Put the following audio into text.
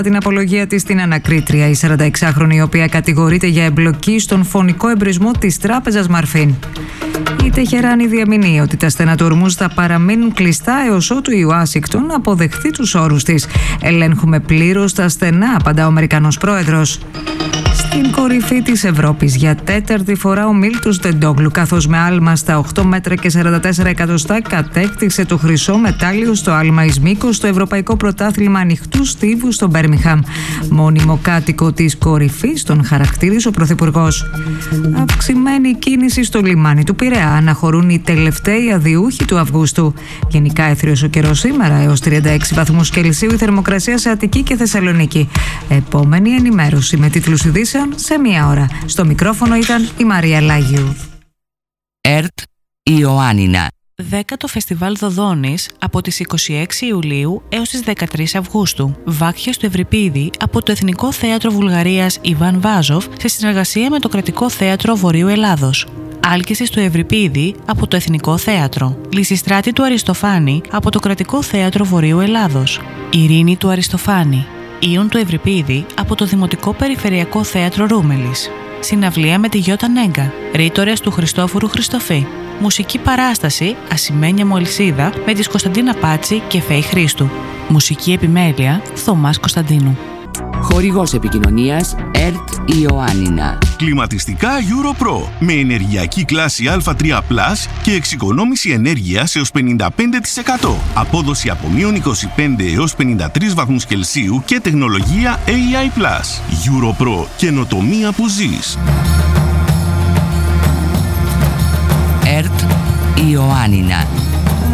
την απολογία της στην ανακρίτρια, η 46χρονη, η οποία κατηγορείται για εμπλοκή στον φωνικό εμπρισμό της τράπεζας Μαρφίν. Η Τεχεράνη διαμηνύει ότι τα στενά του Ορμούζ θα παραμείνουν κλειστά έως ότου η Ουάσιγκτον αποδεχθεί τους όρους της. Ελέγχουμε πλήρως τα στενά, απαντά ο Αμερικανός πρόεδρος. Στην κορυφή της Ευρώπης για τέταρτη φορά ο Μίλτος Ντεντόγλου, καθώς με άλμα στα 8 μέτρα και 44 εκατοστά κατέκτησε το χρυσό μετάλλιο στο άλμα εις μήκος στο Ευρωπαϊκό Πρωτάθλημα Ανοιχτού Στίβου στο Μπέρμιγχαμ. Μόνιμο κάτοικο της κορυφής τον χαρακτήρισε ο Πρωθυπουργός. Αυξημένη κίνηση στο λιμάνι του Πειραιά, αναχωρούν οι τελευταίοι αδιούχοι του Αυγούστου. Γενικά έθριος ο καιρός σήμερα, έως 36 βαθμούς Κελσίου η θερμοκρασία σε Αττική και Θεσσαλονίκη. Επόμενη ενημέρωση με τίτλους ειδήσεων σε μία ώρα. Στο μικρόφωνο ήταν η Μαρία Λάγιου. ΕΡΤ Ιωάννινα. 10ο Φεστιβάλ Δοδόνης από τις 26 Ιουλίου έως τις 13 Αυγούστου. Βάκχες του Ευρυπίδη από το Εθνικό Θέατρο Βουλγαρίας Ιβάν Βάζοφ σε συνεργασία με το Κρατικό Θέατρο Βορείου Ελλάδος. Άλκησης του Ευρυπίδη από το Εθνικό Θέατρο. Λυσιστράτη του Αριστοφάνη από το Κρατικό Θέατρο Βορείου Ελλάδος. Ειρήνη του Αριστοφάνη. Ιων του Ευρυπίδη από το Δημοτικό Περιφερειακό Θέατρο Ρούμελης. Συναυλία με τη Γιώτα Νέγκα. Ρήτορες του Χριστόφορου Χριστοφή. Μουσική παράσταση Ασημένια Μολυσίδα με της Κωνσταντίνα Πάτση και Φέη Χρήστου. Μουσική επιμέλεια Θωμάς Κωνσταντίνου. Χορηγός επικοινωνίας ΕΡΤ Ιωάννινα. Κλιματιστικά EuroPro με ενεργειακή κλάση Α3+ και εξοικονόμηση ενέργειας έως 55%. Απόδοση από -25 έως 53 βαθμούς Κελσίου και τεχνολογία AI+. EuroPro. Καινοτομία που ζεις. ΕΡΤ Ιωάννινα.